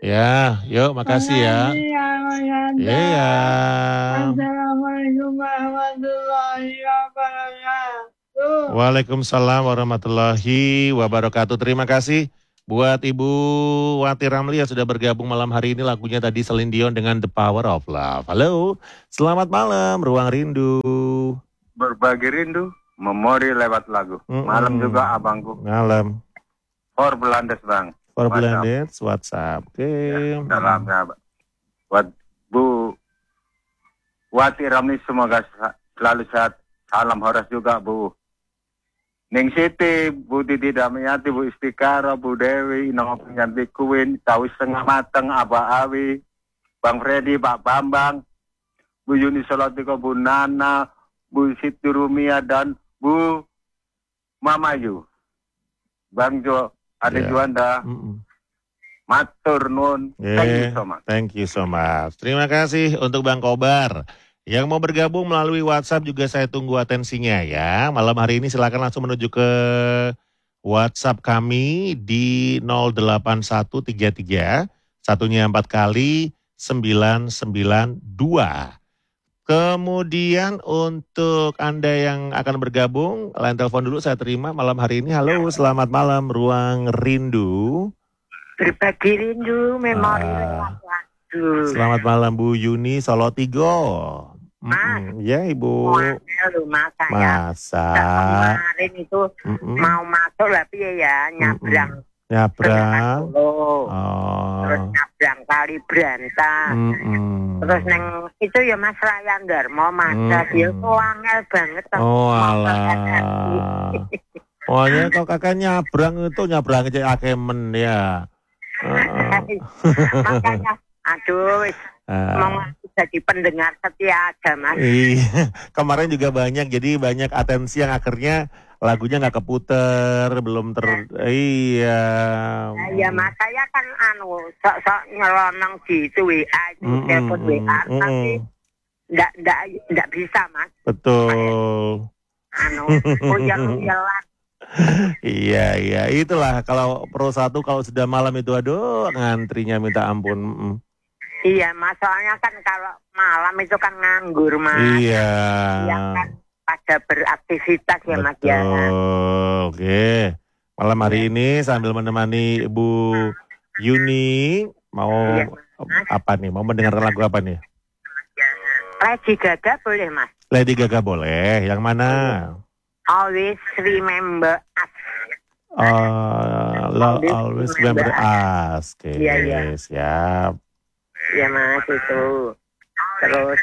Ya, yuk makasih ya. Iya. Assalamualaikum warahmatullahi wabarakatuh. Waalaikumsalam warahmatullahi wabarakatuh. Terima kasih buat Ibu Wati Ramli yang sudah bergabung malam hari ini. Lagunya tadi Celine Dion dengan The Power of Love. Halo, selamat malam Ruang Rindu. Berbagi rindu, memori lewat lagu. Malam juga abangku. Malam. For Belandes bang. For Belandes, WhatsApp. Oke. Ya, dalamnya buat Bu Wati Ramli semoga selalu sehat. Salam horas juga Bu. Ning Siti, Bu Didi Damiati, Bu Istikara, Bu Dewi, Nong Penyanti Kuwin, Tahu Setengah Mateng, Aba Awi, Bang Freddy, Pak Bambang, Bu Yuni Solotiko, Bu Nana, Bu Siti Rumia, dan Bu Mamayu. Bang Jo, ada Juanda. Matur nun. Thank you so much. Thank you so much. Terima kasih untuk Bang Kobar. Yang mau bergabung melalui WhatsApp juga saya tunggu atensinya ya. Malam hari ini silakan langsung menuju ke WhatsApp kami di 08133 satunya 4 kali 992. Kemudian untuk Anda yang akan bergabung, line telepon dulu saya terima malam hari ini. Halo, selamat malam Ruang Rindu. Berbagi rindu, memori lewat waktu. Selamat malam Bu Yuni Solotigo. Mas, ya Ibu. Masa. Kemarin itu mau masuk tapi ya nyabrang. Terus nyabrang kali Branta. Terus neng itu ya Mas Ryan Darmo masa dia tuh angel banget. Oh alah. Pokoknya kalau kakak nyabrang itu nyabrang aja Akemen ya. Makanya aduh mau jadi pendengar setia aja Mas. Iya, kemarin juga banyak, jadi banyak atensi yang akhirnya lagunya nggak keputer, belum iya. Ya Mas, saya kan sok-sok nyelonong gitu WA, telepon WA, tapi nggak bisa Mas. Betul. Uyang-uyangan. Iya, itulah kalau Pro 1 kalau sudah malam itu aduh ngantrinya minta ampun. Iya Mas, soalnya kan kalau malam itu kan nganggur Mas. Iya. Yang kan pada beraktivitas ya Mas ya. Oke. Malam hari ini sambil menemani Ibu Yuni mau apa nih? Mau mendengarkan lagu apa nih? Lady Gaga boleh Mas? Lady Gaga boleh. Yang mana? Always Remember Us. Always Remember Us. Oke, siap. Ya Mas itu. Terus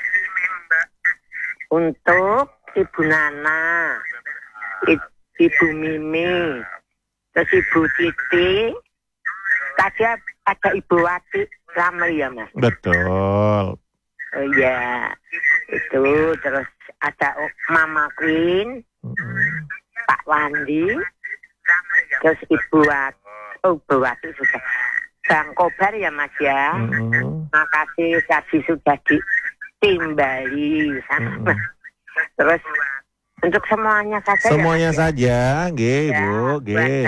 untuk Ibu Nana, Ibu Mimi, terus Ibu Titi, tadi ada Ibu Wati Ramli ya Mas? Betul. Oh iya, itu terus ada Mama Queen, Pak Wandi, terus Ibu Wati sudah. Bang Kobar ya Mas ya. Makasih tadi sudah ditimbali sama. Terus untuk semuanya saja. Semuanya ya, saja, nggih Bu, nggih.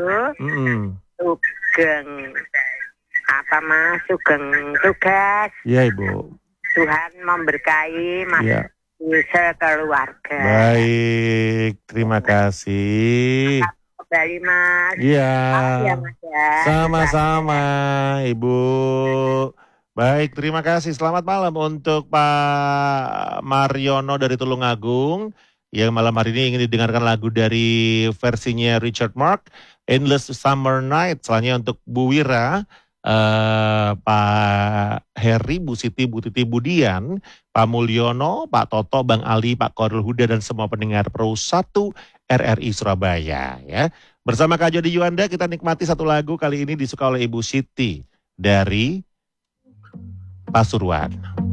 Sugeng apa Mas? Sugeng tugas. Iya Ibu. Tuhan memberkahi Mas sekeluarga. Baik, terima kasih. Kembali Mas. Iya. Ya, Mas, ya. Sama-sama Ibu. Baik, terima kasih. Selamat malam untuk Pak Mariono dari Tulungagung yang malam hari ini ingin didengarkan lagu dari versinya Richard Marx, Endless Summer Night. Selanjutnya untuk Bu Wira, Pak Heri, Bu Siti, Bu Titi Budian, Pak Mulyono, Pak Toto, Bang Ali, Pak Korul Huda dan semua pendengar Pro 1 RRI Surabaya ya. Bersama Kak Jody Yuanda kita nikmati satu lagu kali ini disuka oleh Ibu Siti dari Pasuruan.